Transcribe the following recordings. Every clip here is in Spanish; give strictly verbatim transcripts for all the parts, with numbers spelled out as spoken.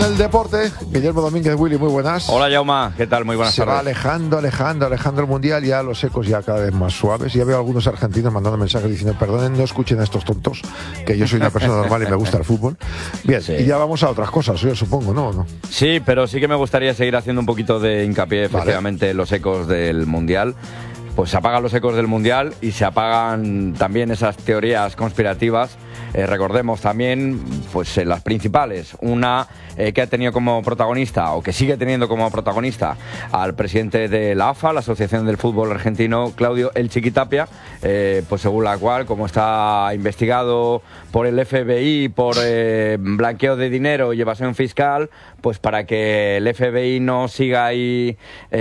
El deporte, Guillermo Domínguez, Willy, muy buenas. Hola, Jauma, ¿qué tal? Muy buenas Se tardes. va alejando, alejando, alejando el Mundial, ya los ecos ya cada vez más suaves. Ya veo a algunos argentinos mandando mensajes diciendo, perdonen, no escuchen a estos tontos, que yo soy una persona normal y me gusta el fútbol. Bien, sí. Y ya vamos a otras cosas, yo supongo, ¿no? ¿no? Sí, pero sí que me gustaría seguir haciendo un poquito de hincapié, efectivamente, vale. en los ecos del Mundial. Pues se apagan los ecos del Mundial y se apagan también esas teorías conspirativas. Eh, recordemos también pues eh, las principales. Una eh, que ha tenido como protagonista, o que sigue teniendo como protagonista, al presidente de la A F A, la Asociación del Fútbol Argentino, Claudio El Chiquitapia, eh, pues según la cual, como está investigado por el F B I por eh, blanqueo de dinero y evasión fiscal, pues para que el F B I no siga ahí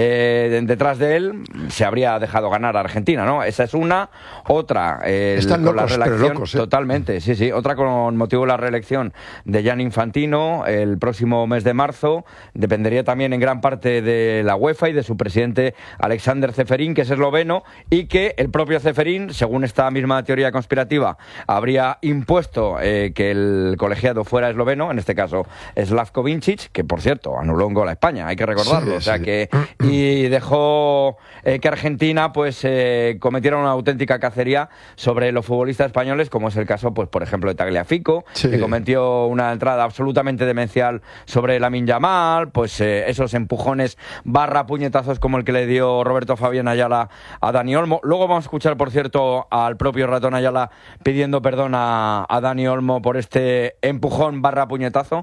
eh, detrás de él, se habría dejado ganar a Argentina, ¿no? Esa es una. Otra, eh, Están con locos, la reelección, pero locos, ¿eh? Totalmente, sí, sí. Otra con motivo de la reelección de Gianni Infantino el próximo mes de marzo. Dependería también en gran parte de la UEFA y de su presidente Alexander Ceferín, que es esloveno, y que el propio Ceferín, según esta misma teoría conspirativa, habría impuesto eh, que el colegiado fuera esloveno, en este caso Slavko Vincic, que por cierto anuló un gol a España, hay que recordarlo, sí, o sea sí. que y dejó eh, que Argentina pues eh, cometiera una auténtica cacería sobre los futbolistas españoles, como es el caso, pues por ejemplo, de Tagliafico, sí. que cometió una entrada absolutamente demencial sobre Lamine Yamal, pues eh, esos empujones barra puñetazos como el que le dio Roberto Fabián Ayala a Dani Olmo. Luego vamos a escuchar, por cierto, al propio Ratón Ayala pidiendo perdón a, a Dani Olmo por este empujón barra puñetazo.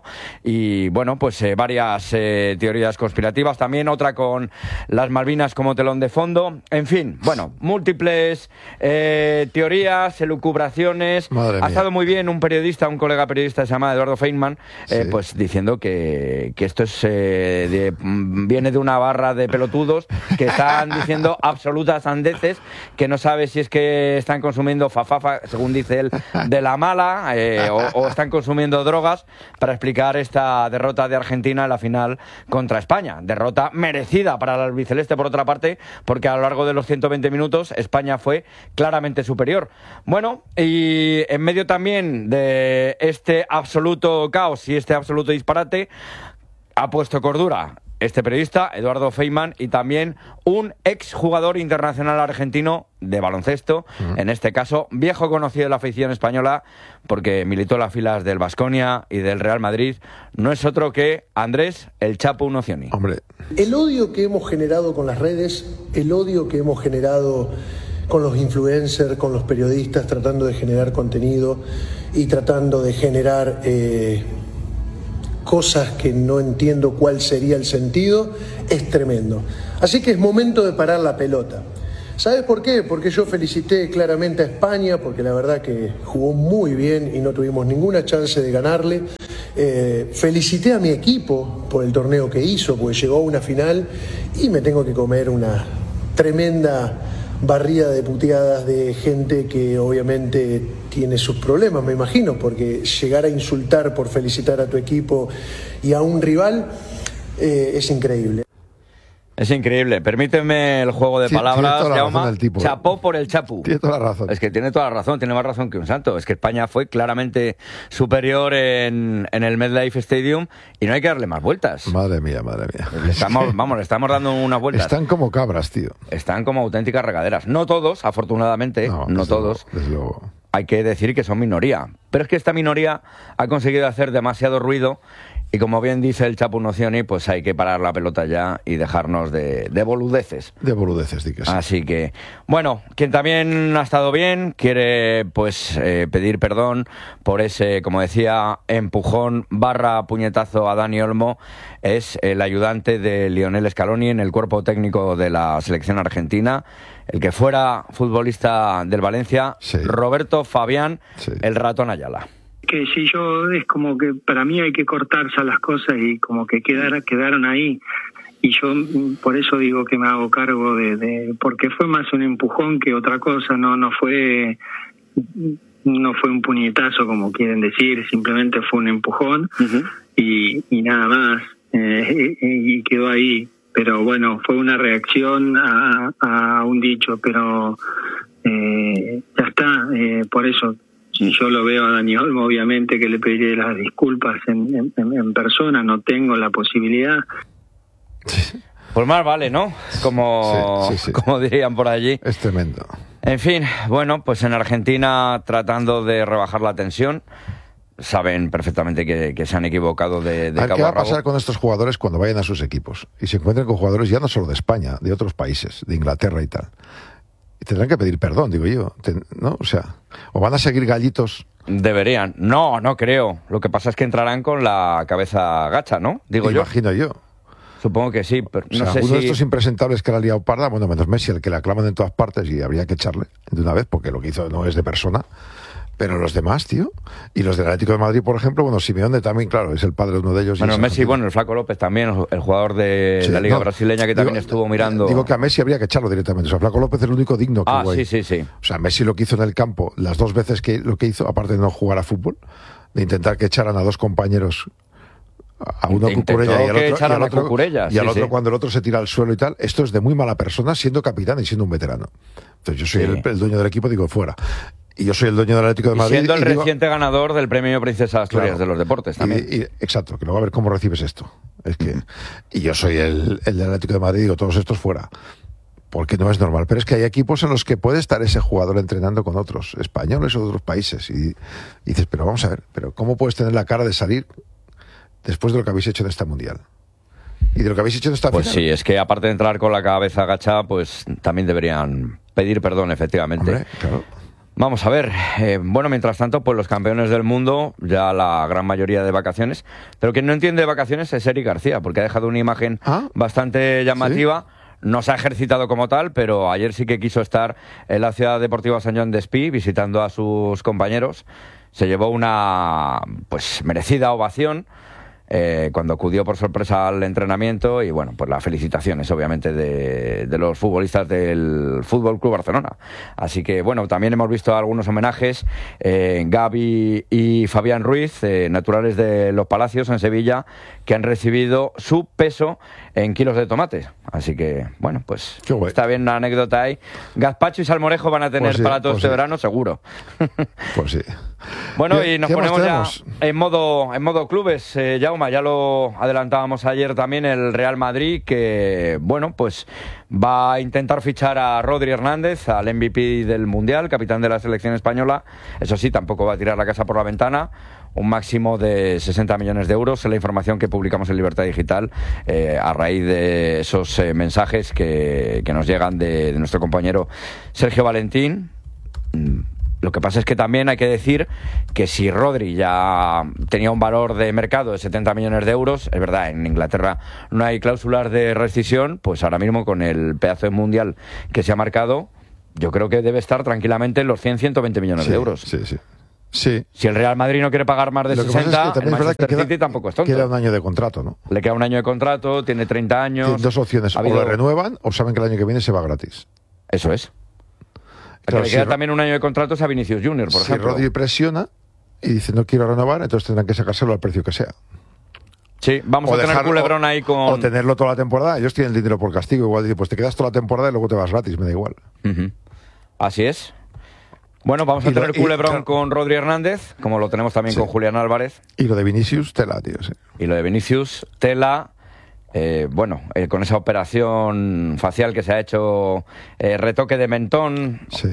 Y bueno, pues eh, varias eh, teorías conspirativas también, otra con las Malvinas como telón de fondo. En fin, bueno, múltiples eh, teorías, elucubraciones. Madre ha mía. estado muy bien un periodista, un colega periodista se llama Eduardo Feynman, eh, sí. pues diciendo que, que esto es eh, de, viene de una barra de pelotudos que están diciendo absolutas sandeces, que no sabe si es que están consumiendo fafafa, según dice él, de la mala, eh, o, o están consumiendo drogas para explicar esta derrota de Argentina en la final contra España. Derrota merecida para el albiceleste, por otra parte, porque a lo largo de los ciento veinte minutos España fue claramente superior. Bueno, y en medio también de este absoluto caos y este absoluto disparate, ha puesto cordura este periodista, Eduardo Feynman, y también un exjugador internacional argentino de baloncesto, uh-huh. en este caso viejo conocido de la afición española, porque militó en las filas del Baskonia y del Real Madrid, no es otro que Andrés El Chapu Nocioni. Hombre. El odio que hemos generado con las redes, el odio que hemos generado con los influencers, con los periodistas, tratando de generar contenido y tratando de generar eh, cosas que no entiendo cuál sería el sentido, es tremendo. Así que es momento de parar la pelota. ¿Sabes por qué? Porque yo felicité claramente a España, porque la verdad que jugó muy bien y no tuvimos ninguna chance de ganarle. Eh, felicité a mi equipo por el torneo que hizo, porque llegó a una final y me tengo que comer una tremenda barrida de puteadas de gente que obviamente tiene sus problemas, me imagino, porque llegar a insultar por felicitar a tu equipo y a un rival eh, es increíble. Es increíble. Permíteme el juego de sí, palabras, Jaume. Tipo, Chapó por el Chapu. Tiene toda la razón. Es que tiene toda la razón, tiene más razón que un santo. Es que España fue claramente superior en, en el MetLife Stadium y no hay que darle más vueltas. Madre mía, madre mía. Le estamos, vamos, le estamos dando unas vueltas. Están como cabras, tío. Están como auténticas regaderas. No todos, afortunadamente, no, no todos. Luego, desde luego. Hay que decir que son minoría. Pero es que esta minoría ha conseguido hacer demasiado ruido. Y como bien dice el Chapu Nocioni, pues hay que parar la pelota ya y dejarnos de, de boludeces. De boludeces, di que sí. Así que, bueno, quien también ha estado bien, quiere pues eh, pedir perdón por ese, como decía, empujón barra puñetazo a Dani Olmo, es el ayudante de Lionel Scaloni en el cuerpo técnico de la selección argentina, el que fuera futbolista del Valencia, sí. Roberto Fabián, sí. el Ratón Ayala. Que si yo, es como que para mí hay que cortarse las cosas y como que quedar, quedaron ahí. Y yo por eso digo que me hago cargo de, de porque fue más un empujón que otra cosa, no no fue no fue un puñetazo como quieren decir, simplemente fue un empujón uh-huh. y, y nada más, eh, y quedó ahí. Pero bueno, fue una reacción a, a un dicho, pero eh, ya está, eh, por eso yo lo veo a Dani Olmo, obviamente que le pediré las disculpas en, en, en persona, no tengo la posibilidad. Pues más vale, ¿no? Como, sí, sí, sí. como dirían por allí. Es tremendo. En fin, bueno, pues en Argentina tratando de rebajar la tensión, saben perfectamente que, que se han equivocado de, de a ver, cabo ¿qué va a a rabo? pasar con estos jugadores cuando vayan a sus equipos y se encuentren con jugadores ya no solo de España, de otros países, de Inglaterra y tal? Y tendrán que pedir perdón, digo yo, ¿no? O sea, o van a seguir gallitos. Deberían. No, no creo. Lo que pasa es que entrarán con la cabeza gacha, ¿no? Digo yo. Imagino yo. Supongo que sí, pero no o sea, sé uno si... de estos impresentables que la ha liado parda, bueno, menos Messi, el que le aclaman en todas partes y habría que echarle de una vez porque lo que hizo no es de persona. Pero los demás, tío, y los del Atlético de Madrid, por ejemplo, bueno, Simeone también, claro, es el padre de uno de ellos. Bueno, y Messi, argentino. bueno, el Flaco López también, el jugador de sí, la Liga no, Brasileña que también digo, estuvo mirando... Digo que a Messi habría que echarlo directamente, o sea, Flaco López es el único digno que Ah, hubo ahí. sí, sí, sí. O sea, Messi lo que hizo en el campo, las dos veces que lo que hizo, aparte de no jugar a fútbol, de intentar que echaran a dos compañeros, a uno Cucurella y al otro, y al otro, y al sí, otro sí. cuando el otro se tira al suelo y tal, esto es de muy mala persona siendo capitán y siendo un veterano. Entonces yo soy sí. el, el dueño del equipo, digo, fuera. Y yo soy el dueño del Atlético de Madrid. Y siendo el y digo, reciente ganador del premio Princesa Asturias claro, de los deportes también. Y, y, exacto, que luego a ver cómo recibes esto. Es que, uh-huh. Y yo soy el, el del Atlético de Madrid, digo, todos estos fuera. Porque no es normal. Pero es que hay equipos en los que puede estar ese jugador entrenando con otros, españoles o de otros países. Y, y dices, pero vamos a ver, pero ¿cómo puedes tener la cara de salir después de lo que habéis hecho en esta mundial? Y de lo que habéis hecho en esta Pues final. sí, es que aparte de entrar con la cabeza agachada, pues también deberían pedir perdón, efectivamente. Hombre, claro. Vamos a ver, eh, bueno, mientras tanto, pues los campeones del mundo, ya la gran mayoría de vacaciones, pero quien no entiende de vacaciones es Eric García, porque ha dejado una imagen ¿Ah? bastante llamativa. ¿Sí? No se ha ejercitado como tal, pero ayer sí que quiso estar en la Ciudad Deportiva San Joan d'Espí visitando a sus compañeros. Se llevó una pues merecida ovación eh, cuando acudió por sorpresa al entrenamiento y bueno, pues las felicitaciones obviamente de, de los futbolistas del Fútbol Club Barcelona. Así que bueno, también hemos visto algunos homenajes, eh, Gavi y Fabián Ruiz, eh, naturales de Los Palacios en Sevilla, que han recibido su peso en kilos de tomate. Así que, bueno, pues está bien una anécdota ahí. Gazpacho y salmorejo van a tener pues sí, para todo pues este sí. verano, seguro. Pues sí. Bueno, y nos ponemos ya en modo, en modo clubes. Eh, Jaume, ya lo adelantábamos ayer también, el Real Madrid, que, bueno, pues va a intentar fichar a Rodri Hernández, al M V P del Mundial, capitán de la selección española. Eso sí, tampoco va a tirar la casa por la ventana. Un máximo de sesenta millones de euros, es la información que publicamos en Libertad Digital eh, a raíz de esos eh, mensajes que, que nos llegan de, de nuestro compañero Sergio Valentín. Lo que pasa es que también hay que decir que si Rodri ya tenía un valor de mercado de setenta millones de euros, es verdad, en Inglaterra no hay cláusulas de rescisión, pues ahora mismo con el pedazo de mundial que se ha marcado, yo creo que debe estar tranquilamente en los cien, ciento veinte millones sí, de euros. Sí, sí. Sí. Si el Real Madrid no quiere pagar más de Lo que sesenta, pasa es que el Manchester que queda, City tampoco es tonto. Queda un año de contrato, ¿no? Le queda un año de contrato, tiene treinta años. Tiene dos opciones, o habido... lo renuevan o saben que el año que viene se va gratis. Eso es. Claro, que le si queda Ro... también un año de contrato es a Vinicius Junior, por si ejemplo. Si Rodri presiona y dice no quiero renovar, entonces tendrán que sacárselo al precio que sea. Sí, vamos o a tener dejarlo, culebrón ahí con... O tenerlo toda la temporada. Ellos tienen el dinero por castigo. Igual dice, pues te quedas toda la temporada y luego te vas gratis, me da igual. Uh-huh. Así es. Bueno, vamos a y tener lo, culebrón y, claro, con Rodri Hernández, como lo tenemos también sí. con Julián Álvarez. Y lo de Vinicius, tela, tío. Sí. Y lo de Vinicius, tela. Eh, bueno, eh, con esa operación facial que se ha hecho, eh, retoque de mentón. Sí.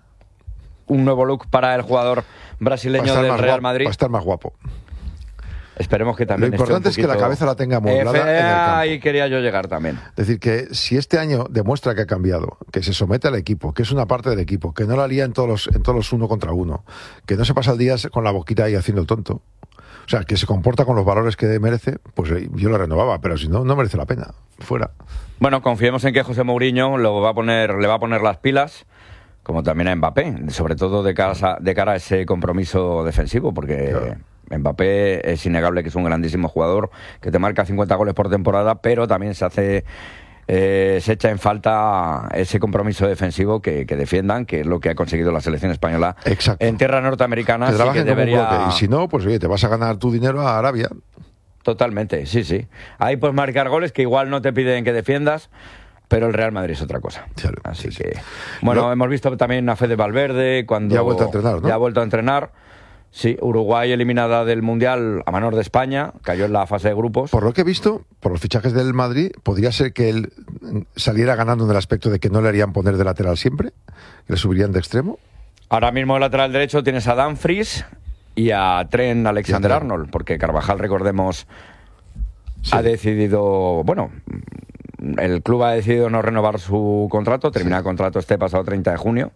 Un nuevo look para el jugador brasileño del Real guapo, Madrid. Va a estar más guapo. Esperemos que también. Lo importante esté un es que la cabeza la tenga amueblada en el campo. Ahí quería yo llegar también. Es decir, que si este año demuestra que ha cambiado, que se somete al equipo, que es una parte del equipo, que no la lía en todos los, en todos los uno contra uno, que no se pasa el día con la boquita ahí haciendo el tonto, o sea, que se comporta con los valores que merece, pues yo lo renovaba, pero si no, no merece la pena. Fuera. Bueno, confiemos en que José Mourinho lo va a poner, le va a poner las pilas, como también a Mbappé, sobre todo de cara a, de cara a ese compromiso defensivo, porque... Claro. Mbappé es innegable que es un grandísimo jugador que te marca cincuenta goles por temporada, pero también se hace eh, se echa en falta ese compromiso defensivo que, que defiendan, que es lo que ha conseguido la selección española. Exacto. En tierras norteamericanas. Que trabajen sí que debería... como un bloque, y si no, pues oye, te vas a ganar tu dinero a Arabia. Totalmente, sí, sí. Ahí puedes marcar goles que igual no te piden que defiendas. pero el Real Madrid es otra cosa. Claro, Así sí, que, sí. bueno, Lo... hemos visto también a Fede Valverde cuando... Ya ha vuelto a entrenar, ¿no? Ya ha vuelto a entrenar. Sí, Uruguay eliminada del Mundial a manos de España, cayó en la fase de grupos. Por lo que he visto, por los fichajes del Madrid, podría ser que él saliera ganando en el aspecto de que no le harían poner de lateral siempre, que le subirían de extremo. Ahora mismo el lateral derecho tienes a Dumfries y a Trent Alexander-Arnold, porque Carvajal, recordemos, sí. ha decidido, bueno, el club ha decidido no renovar su contrato, termina sí. el contrato este pasado treinta de junio.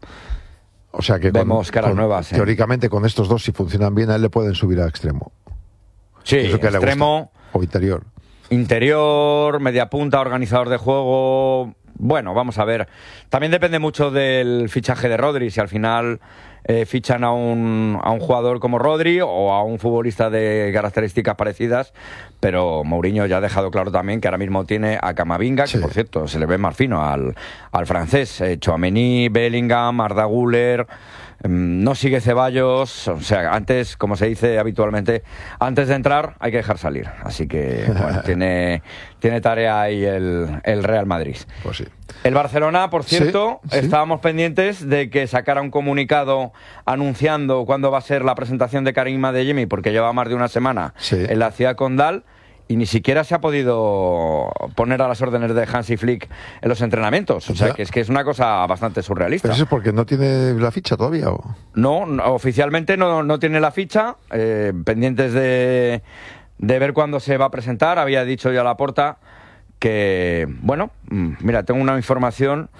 O sea que vemos con, caras con, nuevas. ¿eh? Teóricamente con estos dos, si funcionan bien, a él le pueden subir a extremo. Sí, extremo. O interior. Interior, media punta, organizador de juego. Bueno, vamos a ver. También depende mucho del fichaje de Rodri. Si al final eh, fichan a un, a un jugador como Rodri o a un futbolista de características parecidas. Pero Mourinho ya ha dejado claro también que ahora mismo tiene a Camavinga, que sí. por cierto se le ve más fino al, al francés. Eh, Tchouaméni, Bellingham, Arda Güler. No sigue Ceballos, o sea, antes, como se dice habitualmente, antes de entrar hay que dejar salir. Así que, bueno, tiene, tiene tarea ahí el, el Real Madrid. Pues sí. El Barcelona, por cierto, sí, sí. estábamos pendientes de que sacara un comunicado anunciando cuándo va a ser la presentación de Karim Adeyemi, porque lleva más de una semana sí. en la ciudad condal. Y ni siquiera se ha podido poner a las órdenes de Hansi Flick en los entrenamientos. O sea, que es que es una cosa bastante surrealista. ¿Pero eso es porque no tiene la ficha todavía? ¿O? No, no, oficialmente no, no tiene la ficha. Eh, pendientes de, de ver cuándo se va a presentar. Había dicho ya Laporta que, bueno, mira, tengo una información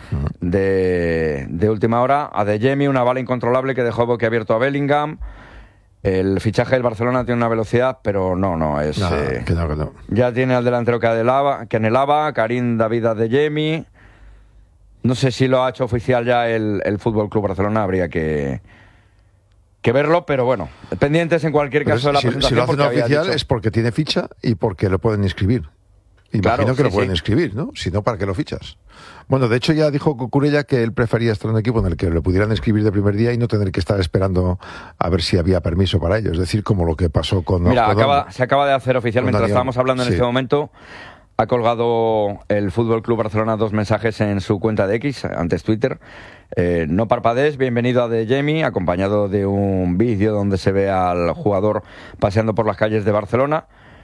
de, de última hora. Adeyemi, una bala incontrolable que dejó boquiabierto a Bellingham. El fichaje del Barcelona tiene una velocidad, pero no, no, es... No, eh, que no, que no. Ya tiene al delantero que, adelaba, que anhelaba, Karim David Adeyemi. No sé si lo ha hecho oficial ya el, el Fútbol Club Barcelona, habría que, que verlo, pero bueno, pendientes en cualquier caso de la si, presentación. Si lo hacen oficial dicho... es porque tiene ficha y porque lo pueden inscribir. Imagino claro, que sí, lo pueden sí. inscribir, ¿no? Si no, ¿para qué lo fichas? Bueno, de hecho ya dijo Cucurella que él prefería estar en un equipo en el que lo pudieran inscribir de primer día y no tener que estar esperando a ver si había permiso para ello. Es decir, como lo que pasó con... Mira, con acaba, Don, se acaba de hacer oficial, mientras Daniel, estábamos hablando en sí. este momento, ha colgado el Fútbol Club Barcelona dos mensajes en su cuenta de X, antes Twitter. Eh, no parpadees, bienvenido a Adeyemi, acompañado de un vídeo donde se ve al jugador paseando por las calles de Barcelona.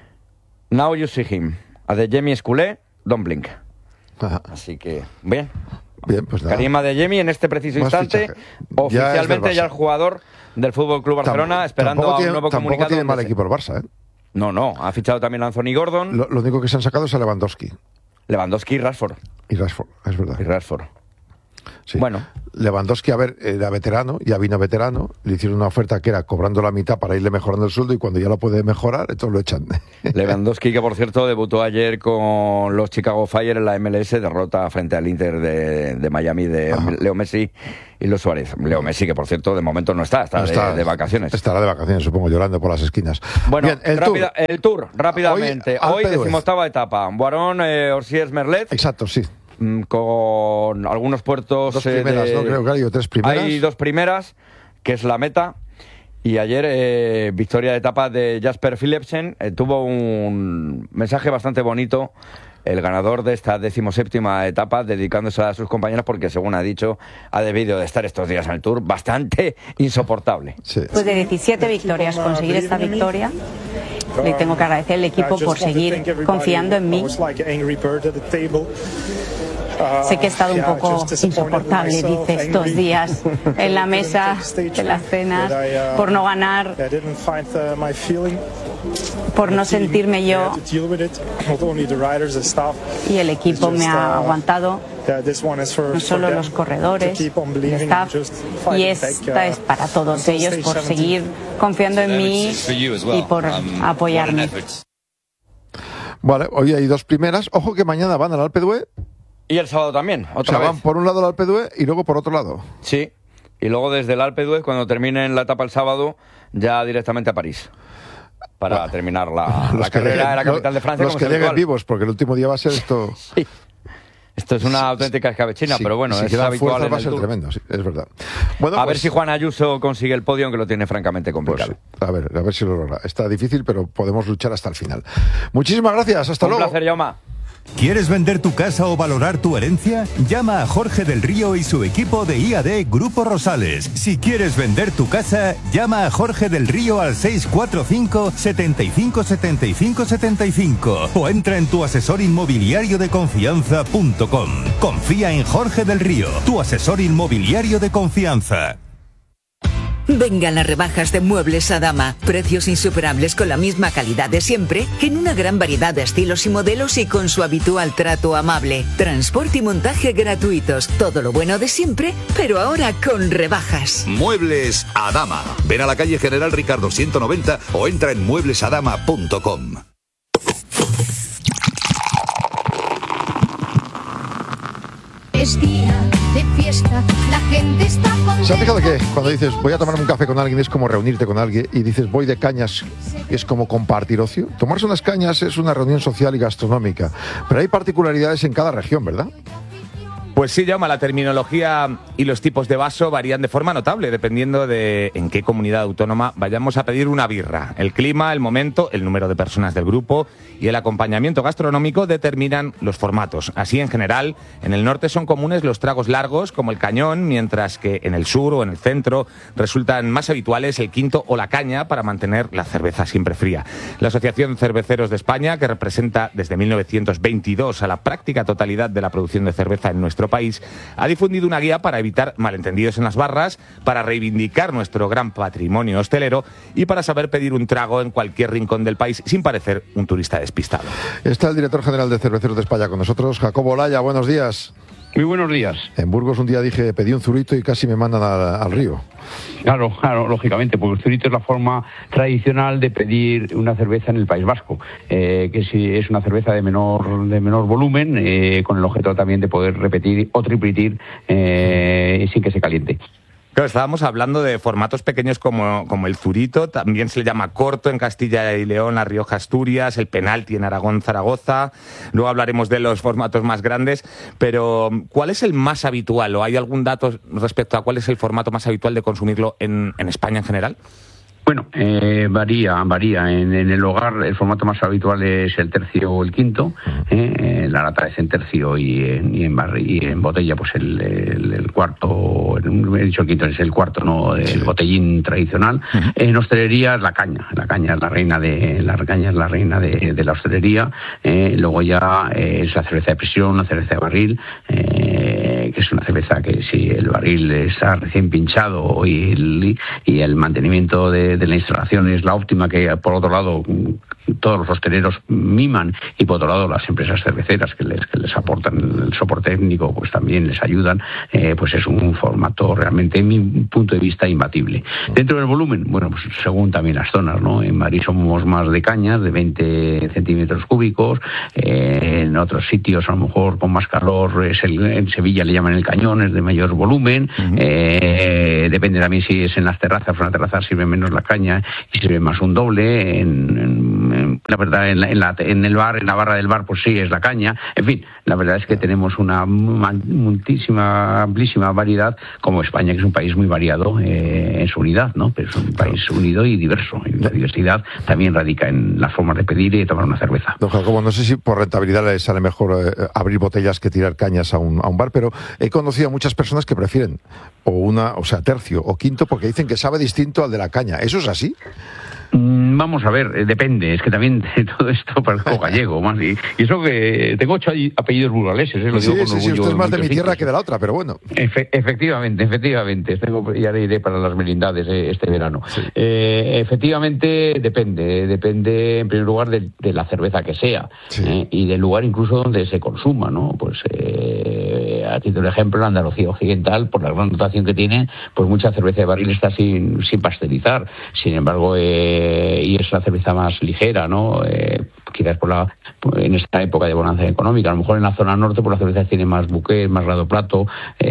Now you see him. Adeyemi is culé, don't blink. Ajá. Así que, bien. Bien, pues nada. Karim Adeyemi en este preciso Más instante, fichaje. oficialmente ya, ya el jugador del Fútbol Club Barcelona, Tam, esperando a un tiene, nuevo tampoco comunicado. Tampoco tiene mal equipo el Barça, ¿eh? No, no, ha fichado también a Anthony Gordon. Lo, lo único que se han sacado es a Lewandowski. Lewandowski y Rashford. Y Rashford, es verdad. Y Rashford. Sí. Bueno. Lewandowski, a ver, era veterano, ya vino veterano, le hicieron una oferta que era cobrando la mitad para irle mejorando el sueldo y cuando ya lo puede mejorar, entonces lo echan. Lewandowski, que por cierto debutó ayer con los Chicago Fire en la M L S, derrota frente al Inter de, de Miami de Ajá. Leo Messi y Luis Suárez. Leo Messi, que por cierto de momento no está, está, no está de, de vacaciones. Estará de vacaciones, supongo, llorando por las esquinas. Bueno, Bien, el, rápida, tour. el Tour, rápidamente. Hoy, Hoy decimoctava etapa. Boirón, eh, Orsiers, Merlet. Exacto, sí. Con algunos puertos... Dos primeras, eh, de... ¿no? Creo que hay tres primeras. Hay dos primeras, que es la meta. Y ayer, eh, victoria de etapa de Jasper Philipsen. Eh, tuvo un mensaje bastante bonito el ganador de esta decimoséptima etapa, dedicándose a sus compañeros, porque según ha dicho, ha debido de estar estos días en el Tour bastante insoportable. Sí. Después de diecisiete victorias, conseguir esta victoria, le tengo que agradecer al equipo por seguir confiando en mí. Sé que he estado un poco insoportable, dice, estos días en la mesa, en las cenas, por no ganar, por no sentirme yo. Y el equipo me ha aguantado, no solo los corredores, el staff, y esta es para todos ellos por seguir confiando en mí y por apoyarme. Vale, hoy hay dos primeras. Ojo que mañana van al Alpe d'Huez. Y el sábado también, otra o sea, vez. Van por un lado al Alpe d'Huez y luego por otro lado. Sí, y luego desde el Alpe d'Huez, cuando terminen la etapa el sábado, ya directamente a París. Para bueno, terminar la, la carrera lleguen, de la capital de Francia. Los como que lleguen vivos, porque el último día va a ser esto... Sí. Esto es una sí, auténtica escabechina, sí, pero bueno, si es habitual en va a el ser Tour. Tremendo, sí, es verdad. Bueno, a pues, ver si Juan Ayuso consigue el podio, que lo tiene francamente complicado. Pues, a ver, a ver si lo logra. Está difícil, pero podemos luchar hasta el final. Muchísimas gracias, hasta Un luego. Un placer, Jaume. ¿Quieres vender tu casa o valorar tu herencia? Llama a Jorge del Río y su equipo de I A D Grupo Rosales. Si quieres vender tu casa, llama a Jorge del Río al seis cuatro cinco, setenta y cinco, setenta y cinco, setenta y cinco o entra en tu asesor inmobiliario de confianza punto com. Confía en Jorge del Río, tu asesor inmobiliario de confianza. Vengan las rebajas de Muebles Adama. Precios insuperables con la misma calidad de siempre, en una gran variedad de estilos y modelos y con su habitual trato amable. Transporte y montaje gratuitos. Todo lo bueno de siempre, pero ahora con rebajas. Muebles Adama. Ven a la calle General Ricardo ciento noventa o entra en muebles adama punto com. Es día de fiesta, la gente está contenta. ¿Se ha fijado que cuando dices voy a tomarme un café con alguien es como reunirte con alguien y dices voy de cañas es como compartir ocio? Tomarse unas cañas es una reunión social y gastronómica, pero hay particularidades en cada región, ¿verdad? Pues sí, Jaume, la terminología y los tipos de vaso varían de forma notable dependiendo de en qué comunidad autónoma vayamos a pedir una birra. El clima, el momento, el número de personas del grupo y el acompañamiento gastronómico determinan los formatos. Así, en general, en el norte son comunes los tragos largos como el cañón, mientras que en el sur o en el centro resultan más habituales el quinto o la caña para mantener la cerveza siempre fría. La Asociación Cerveceros de España, que representa desde mil novecientos veintidós a la práctica totalidad de la producción de cerveza en nuestro país, ha difundido una guía para evitar malentendidos en las barras, para reivindicar nuestro gran patrimonio hostelero y para saber pedir un trago en cualquier rincón del país sin parecer un turista despistado. Está el director general de Cerveceros de España con nosotros, Jacobo Olaya. Buenos días. Muy buenos días. En Burgos un día dije, pedí un zurito y casi me mandan a, al río. Claro, claro, lógicamente, porque el zurito es la forma tradicional de pedir una cerveza en el País Vasco, eh, que si es una cerveza de menor de menor volumen, eh, con el objeto también de poder repetir o triplitir eh, sin que se caliente. Claro, estábamos hablando de formatos pequeños como, como el zurito, también se le llama corto en Castilla y León, La Rioja, Asturias, el penalti en Aragón, Zaragoza. Luego hablaremos de los formatos más grandes, pero ¿cuál es el más habitual o hay algún dato respecto a cuál es el formato más habitual de consumirlo en, en España en general? Bueno, eh, varía, varía. En, en el hogar el formato más habitual es el tercio o el quinto. Eh, la lata es en tercio y en, y en, bar, y en botella pues el, el, el cuarto, he dicho el quinto, es el cuarto, no, el sí. botellín tradicional. Uh-huh. En hostelería es la caña. La caña es la reina de la caña es la reina de, de la hostelería. Eh, luego ya eh, es la cerveza de presión, la cerveza de barril. Eh, que es una cerveza que si el barril está recién pinchado y el, y el mantenimiento de, de la instalación es la óptima, que por otro lado todos los hosteleros miman, y por otro lado las empresas cerveceras que les, que les aportan el soporte técnico pues también les ayudan, eh, pues es un formato realmente, en mi punto de vista, imbatible. Dentro del volumen, bueno, pues según también las zonas, ¿no? En Madrid somos más de cañas, de veinte centímetros cúbicos, eh, en otros sitios a lo mejor con más calor, es el, en Sevilla le llaman el cañón, es de mayor volumen. Uh-huh. eh, depende también si es en las terrazas, una terraza sirve menos la caña y sirve más un doble. En, en, en, la verdad, en, la, en, la, en el bar, en la barra del bar, pues sí, es la caña. En fin, la verdad es que tenemos una muchísima, amplísima variedad, como España, que es un país muy variado eh, en su unidad, ¿no? Pero es un país unido y diverso. Y la diversidad también radica en las formas de pedir y de tomar una cerveza. Don Jacobo, no sé si por rentabilidad les sale mejor eh, abrir botellas que tirar cañas a un, a un bar, pero he conocido a muchas personas que prefieren o una, o sea, tercio o quinto, porque dicen que sabe distinto al de la caña. ¿Eso es así? Vamos a ver, eh, depende, es que también todo esto parezco gallego, más, y, y eso que tengo ocho apellidos burgaleses, eh, lo sí, digo con sí, orgullo. Sí, usted es más de mi tierra que de la otra, pero bueno. Efe, efectivamente, efectivamente, tengo, ya le iré para las merindades eh, este verano. Sí. Eh, efectivamente, depende, depende en primer lugar de, de la cerveza que sea, sí. eh, y del lugar incluso donde se consuma, ¿no? Pues eh, a título de ejemplo, la Andalucía Occidental, por la gran notación que tiene, pues mucha cerveza de barril está sin, sin pasteurizar, sin embargo, eh, y es la cerveza más ligera, ¿no? Eh, quizás por la en esta época de bonanza económica. A lo mejor en la zona norte por la cerveza tiene más buque, más grado plato,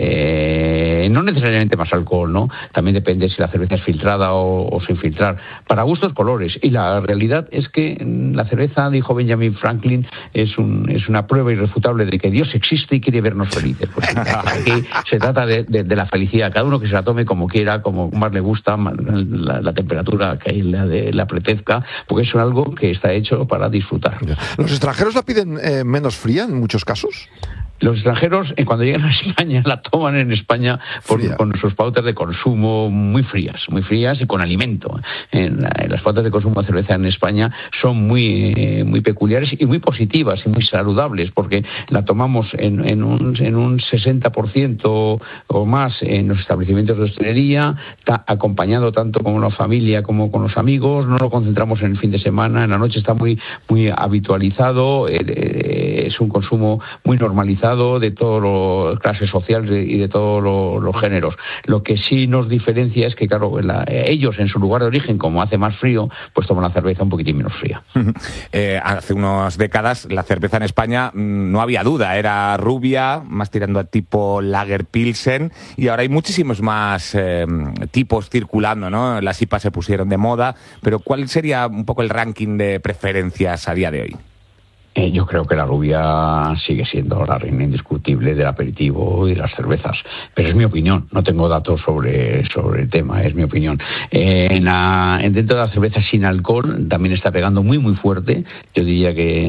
eh, no necesariamente más alcohol, ¿no? También depende si la cerveza es filtrada o, o sin filtrar. Para gustos, colores. Y la realidad es que la cerveza, dijo Benjamin Franklin, es un es una prueba irrefutable de que Dios existe y quiere vernos felices. Pues aquí se trata de, de, de la felicidad. Cada uno que se la tome como quiera, como más le gusta, más, la, la temperatura que le, le apetezca, porque es algo que está hecho para disfrutar disfrutar. ¿Los extranjeros la piden eh, menos fría en muchos casos? Los extranjeros, eh, cuando llegan a España, la toman en España por, con sus pautas de consumo muy frías, muy frías y con alimento. En, la, en las pautas de consumo de cerveza en España son muy, eh, muy peculiares y muy positivas y muy saludables, porque la tomamos en, en, un, en un sesenta por ciento o más en los establecimientos de hostelería, está acompañado tanto con la familia como con los amigos, no lo concentramos en el fin de semana, en la noche está muy, muy habitualizado, eh, eh, es un consumo muy normalizado de todas las clases sociales y de todos los, los géneros. Lo que sí nos diferencia es que, claro, la, ellos en su lugar de origen, como hace más frío, pues toman la cerveza un poquitín menos fría. eh, hace unas décadas la cerveza en España mmm, no había duda, era rubia, más tirando a tipo Lager Pilsen, y ahora hay muchísimos más eh, tipos circulando, ¿no? Las I P A se pusieron de moda, pero ¿cuál sería un poco el ranking de preferencias a día de hoy? Eh, yo creo que la rubia sigue siendo la reina indiscutible del aperitivo y de las cervezas, pero es mi opinión, no tengo datos sobre, sobre el tema, es mi opinión. Eh, en la, en dentro de la cerveza sin alcohol también está pegando muy muy fuerte, yo diría que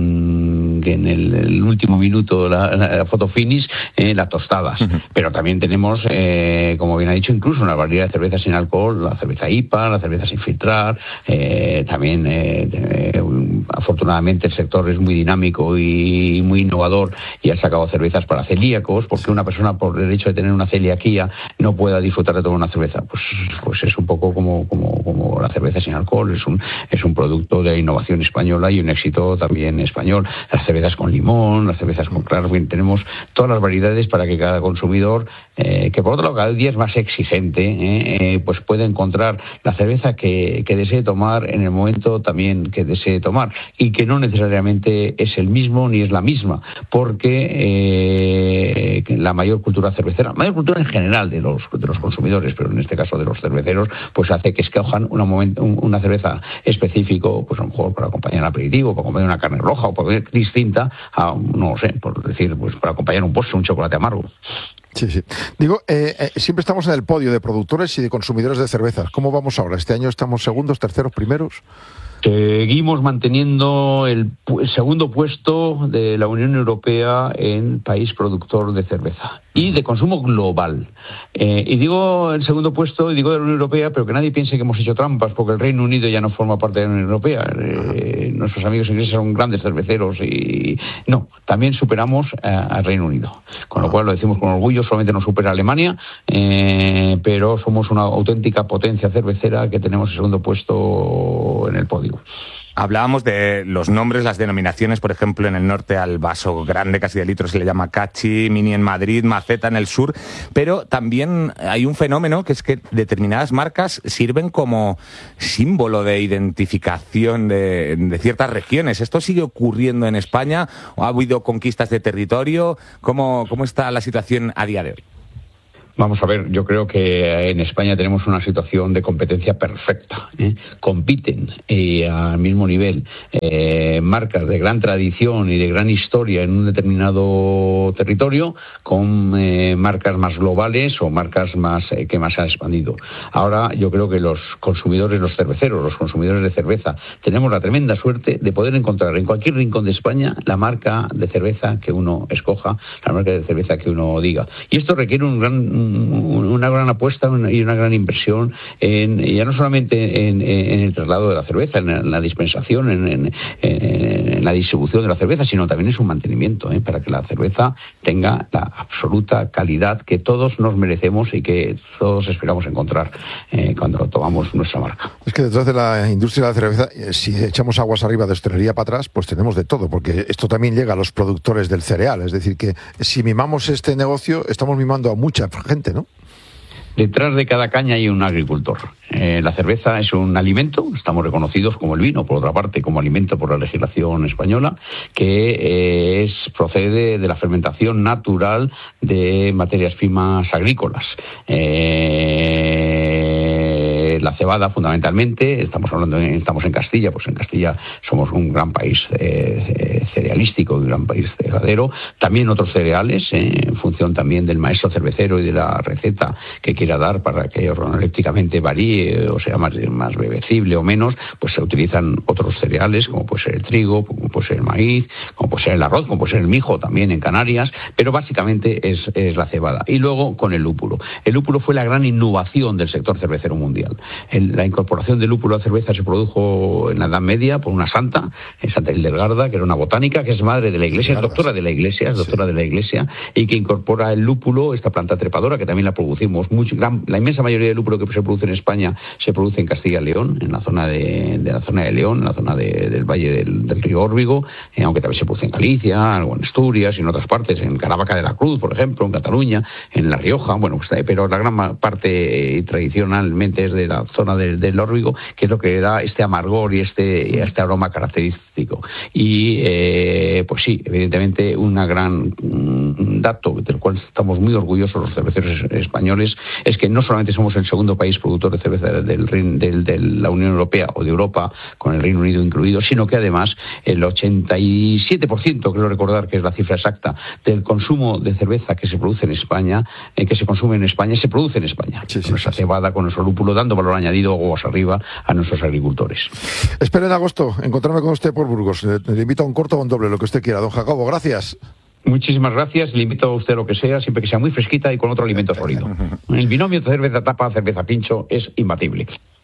en, que en el, el último minuto la, la, la foto finish, eh, las tostadas, uh-huh. Pero también tenemos, eh, como bien ha dicho, incluso una variedad de cervezas sin alcohol, la cerveza I P A, la cerveza sin filtrar, eh, también eh, eh, afortunadamente el sector es muy dinámico y muy innovador y ha sacado cervezas para celíacos, porque una persona por el hecho de tener una celiaquía no pueda disfrutar de tomar una cerveza, pues pues es un poco como como como la cerveza sin alcohol, es un es un producto de innovación española y un éxito también español. Las cervezas con limón, las cervezas con claro, bien, tenemos todas las variedades para que cada consumidor, eh, que por otro lado cada día es más exigente, eh, eh, pues puede encontrar la cerveza que, que desee tomar en el momento también que desee tomar, y que no necesariamente es el mismo ni es la misma, porque eh, la mayor cultura cervecera, mayor cultura en general de los de los consumidores, pero en este caso de los cerveceros, pues hace que escojan una, momento, una cerveza específico, pues a lo mejor para acompañar un aperitivo, para acompañar una carne roja o para distinta a, no sé, por decir, pues para acompañar un postre, un chocolate amargo. Sí, sí. Digo, eh, eh, siempre estamos en el podio de productores y de consumidores de cervezas. ¿Cómo vamos ahora? ¿Este año estamos segundos, terceros, primeros? Seguimos manteniendo el, el segundo puesto de la Unión Europea en país productor de cerveza y de consumo global. Eh, y digo el segundo puesto, y digo de la Unión Europea, pero que nadie piense que hemos hecho trampas, porque el Reino Unido ya no forma parte de la Unión Europea. Eh, nuestros amigos ingleses son grandes cerveceros y no, también superamos eh, al Reino Unido. Con lo cual lo decimos con orgullo, solamente nos supera Alemania, eh, pero somos una auténtica potencia cervecera que tenemos el segundo puesto en el podio. Hablábamos de los nombres, las denominaciones, por ejemplo, en el norte al vaso grande, casi de litro, se le llama Cachi, Mini en Madrid, Maceta en el sur, pero también hay un fenómeno que es que determinadas marcas sirven como símbolo de identificación de, de ciertas regiones. ¿Esto sigue ocurriendo en España? ¿O ha habido conquistas de territorio? ¿Cómo, cómo está la situación a día de hoy? Vamos a ver, yo creo que en España tenemos una situación de competencia perfecta, ¿eh? Compiten eh, al mismo nivel eh, marcas de gran tradición y de gran historia en un determinado territorio con eh, marcas más globales o marcas más eh, que más han expandido. Ahora yo creo que los consumidores, los cerveceros, los consumidores de cerveza, tenemos la tremenda suerte de poder encontrar en cualquier rincón de España la marca de cerveza que uno escoja, la marca de cerveza que uno diga. Y esto requiere un gran una gran apuesta y una gran inversión en, ya no solamente en, en el traslado de la cerveza, en la dispensación, en, en, en la distribución de la cerveza, sino también en su mantenimiento, ¿eh? Para que la cerveza tenga la absoluta calidad que todos nos merecemos y que todos esperamos encontrar eh, cuando tomamos nuestra marca. Es que detrás de la industria de la cerveza, si echamos aguas arriba de hostelería para atrás, pues tenemos de todo, porque esto también llega a los productores del cereal, es decir, que si mimamos este negocio, estamos mimando a mucha gente, ¿no? Detrás de cada caña hay un agricultor. Eh, la cerveza es un alimento, estamos reconocidos como el vino, por otra parte, como alimento por la legislación española, que eh, es procede de la fermentación natural de materias primas agrícolas. Eh, la cebada, fundamentalmente, estamos hablando, en, estamos en Castilla, pues en Castilla somos un gran país eh, cerealero. característico de un gran país cegadero. También otros cereales, eh, en función también del maestro cervecero y de la receta que quiera dar para que organolépticamente varíe o sea más, más bebecible o menos, pues se utilizan otros cereales, como puede ser el trigo, como puede ser el maíz, como puede ser el arroz, como puede ser el mijo también en Canarias, pero básicamente es, es la cebada. Y luego con el lúpulo. El lúpulo fue la gran innovación del sector cervecero mundial. El, la incorporación del lúpulo a cerveza se produjo en la Edad Media por una santa, en Santa Hildegarda, que era una botánica, que es madre de la Iglesia, es doctora de la Iglesia, es doctora de la Iglesia, y que incorpora el lúpulo, esta planta trepadora, que también la producimos mucho. Gran, la inmensa mayoría del lúpulo que se produce en España se produce en Castilla y León, en la zona de, de la zona de León, en la zona de, del valle del, del río Órbigo, eh, aunque también se produce en Galicia, algo en Asturias y en otras partes, en Caravaca de la Cruz, por ejemplo, en Cataluña, en La Rioja, bueno, pues, pero la gran parte eh, tradicionalmente es de la zona del, del Órbigo, que es lo que da este amargor y este, este aroma característico. Y eh, pues sí, evidentemente una gran un dato del cual estamos muy orgullosos los cerveceros españoles es que no solamente somos el segundo país productor de cerveza del, del, de la Unión Europea o de Europa, con el Reino Unido incluido, sino que además el ochenta y siete por ciento, creo recordar que es la cifra exacta, del consumo de cerveza que se produce en España, eh, que se consume en España, se produce en España. Sí, sí, con esa sí, cebada, con nuestro lúpulo, dando valor añadido aguas arriba a nuestros agricultores. Espero en agosto encontrarme con usted por Burgos. Le, le invito a un corto o un doble, lo que usted quiera. Don Jacobo, gracias. Muchísimas gracias. Le invito a usted lo que sea, siempre que sea muy fresquita y con otro alimento sólido. El binomio de cerveza tapa, cerveza pincho es imbatible.